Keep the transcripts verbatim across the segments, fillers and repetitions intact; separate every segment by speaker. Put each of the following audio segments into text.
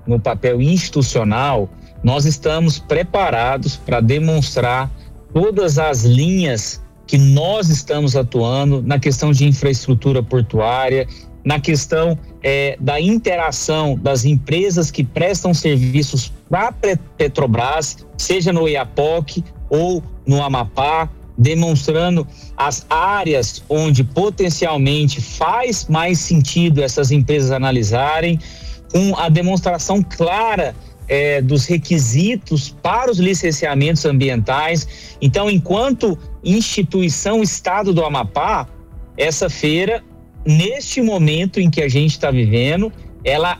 Speaker 1: no papel institucional, nós estamos preparados para demonstrar todas as linhas que nós estamos atuando na questão de infraestrutura portuária, na questão é, da interação das empresas que prestam serviços para a Petrobras, seja no Oiapoque ou no Amapá, demonstrando as áreas onde potencialmente faz mais sentido essas empresas analisarem, com a demonstração clara é, dos requisitos para os licenciamentos ambientais. Então, enquanto instituição Estado do Amapá, essa feira, neste momento em que a gente está vivendo, ela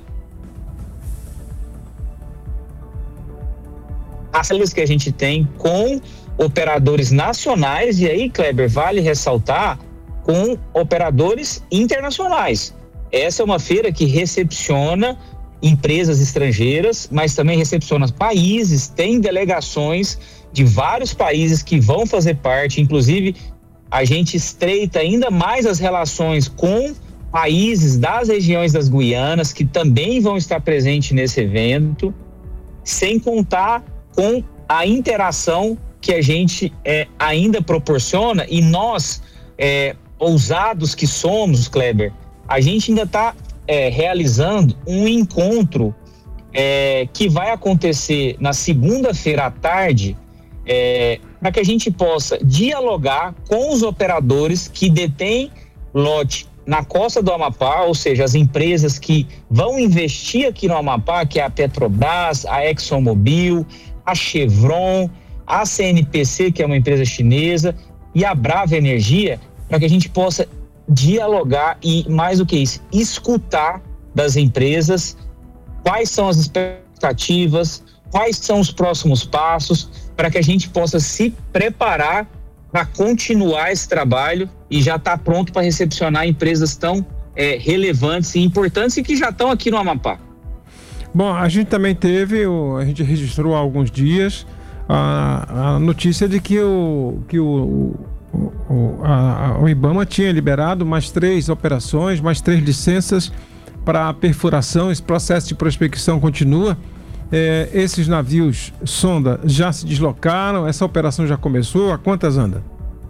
Speaker 1: as que a gente tem com operadores nacionais, e aí, Kleber, vale ressaltar, com operadores internacionais. Essa é uma feira que recepciona empresas estrangeiras, mas também recepciona países, tem delegações de vários países que vão fazer parte, inclusive a gente estreita ainda mais as relações com países das regiões das Guianas, que também vão estar presentes nesse evento, sem contar com a interação que a gente é, ainda proporciona, e nós, é, ousados que somos, Kleber, a gente ainda está é, realizando um encontro é, que vai acontecer na segunda-feira à tarde, é, para que a gente possa dialogar com os operadores que detêm lote na costa do Amapá, ou seja, as empresas que vão investir aqui no Amapá, que é a Petrobras, a ExxonMobil, a Chevron, a C N P C, que é uma empresa chinesa, e a Brava Energia, para que a gente possa dialogar e, mais do que isso, escutar das empresas quais são as expectativas, quais são os próximos passos, para que a gente possa se preparar para continuar esse trabalho e já estar tá pronto para recepcionar empresas tão é, relevantes e importantes e que já estão aqui no Amapá.
Speaker 2: Bom, a gente também teve, o, a gente registrou há alguns dias a, a notícia de que o, que o, o, a, a, o IBAMA tinha liberado mais três operações, mais três licenças para perfuração. Esse processo de prospecção continua. É, esses navios sonda já se deslocaram, essa operação já começou. A quantas anda?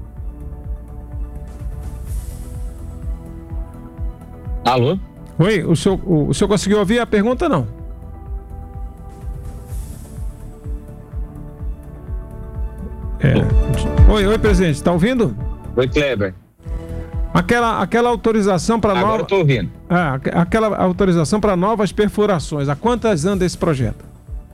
Speaker 1: Alô?
Speaker 2: Oi, o senhor, o, o senhor conseguiu ouvir a pergunta, não? É. Oi, oi, presidente, está ouvindo?
Speaker 1: Oi, Kleber.
Speaker 2: Aquela, aquela autorização para novas.
Speaker 1: Agora estou ouvindo.
Speaker 2: Ah, aquela autorização para novas perfurações. A quantas anda esse projeto?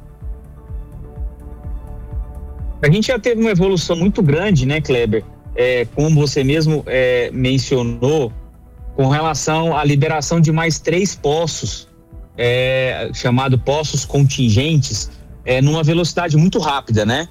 Speaker 1: A gente já teve uma evolução muito grande, né, Kleber? É, como você mesmo é, mencionou, com relação à liberação de mais três poços, é, chamado poços contingentes, é, numa velocidade muito rápida, né?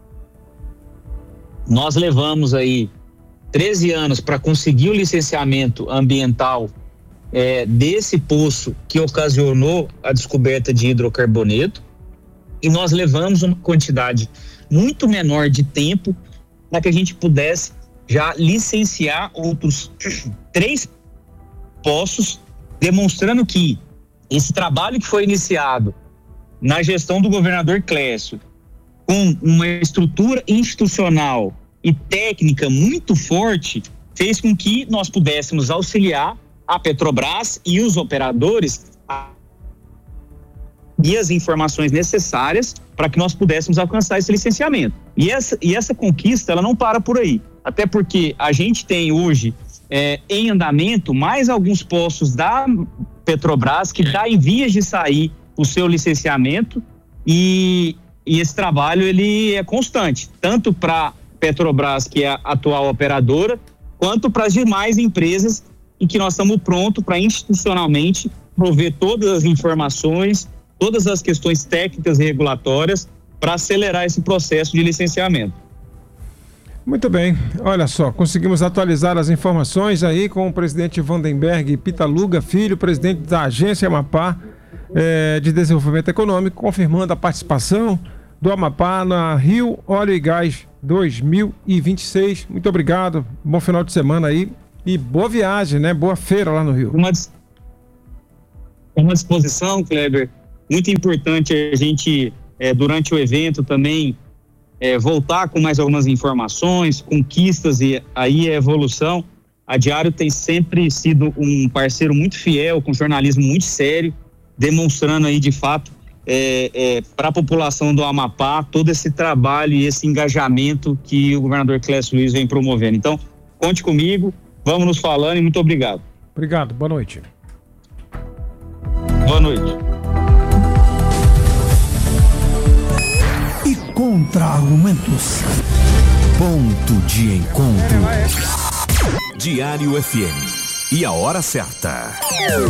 Speaker 1: Nós levamos aí treze anos para conseguir o licenciamento ambiental é, desse poço que ocasionou a descoberta de hidrocarboneto, e nós levamos uma quantidade muito menor de tempo para que a gente pudesse já licenciar outros três poços, demonstrando que esse trabalho que foi iniciado na gestão do governador Clécio, com uma estrutura institucional e técnica muito forte, fez com que nós pudéssemos auxiliar a Petrobras e os operadores a e as informações necessárias para que nós pudéssemos alcançar esse licenciamento. E essa, e essa conquista, ela não para por aí, até porque a gente tem hoje é, em andamento mais alguns postos da Petrobras que está em vias de sair o seu licenciamento, e, e esse trabalho ele é constante, tanto para Petrobras, que é a atual operadora, quanto para as demais empresas, em que nós estamos prontos para institucionalmente prover todas as informações, todas as questões técnicas e regulatórias para acelerar esse processo de licenciamento.
Speaker 2: Muito bem, olha só, conseguimos atualizar as informações aí com o presidente Vandenberg Pitaluga Filho, presidente da Agência Amapá eh, de Desenvolvimento Econômico, confirmando a participação do Amapá na Rio Óleo e Gás dois mil e vinte e seis. Muito obrigado, bom final de semana aí e boa viagem, né? Boa feira lá no Rio.
Speaker 1: Uma, uma disposição, Kleber. Muito importante a gente, é, durante o evento também, é, voltar com mais algumas informações, conquistas e aí a evolução. A Diário tem sempre sido um parceiro muito fiel, com jornalismo muito sério, demonstrando aí de fato é, é, para a população do Amapá todo esse trabalho e esse engajamento que o governador Clécio Luiz vem promovendo. Então, conte comigo, vamos nos falando e muito obrigado.
Speaker 2: Obrigado, boa noite.
Speaker 1: Boa noite.
Speaker 3: E contra-argumentos. Ponto de encontro. Diário F M. E a hora certa.